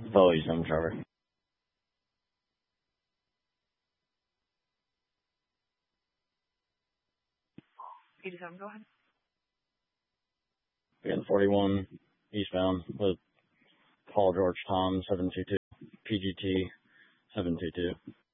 Follow you some, Trevor. 87, go ahead. Again, 41 eastbound with Paul George Tom 722, PGT 722.